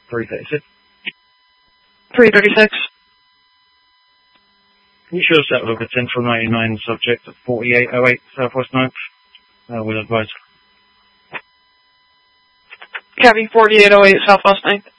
336. 336. You should have settled over 10 from 99 subject at 4808 Southwest 9th. Will advise. Copy 4808 Southwest 9th.